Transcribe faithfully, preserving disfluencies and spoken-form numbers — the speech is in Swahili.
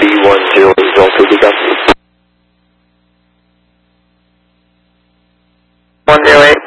three one zero is also good enough. one zero eight.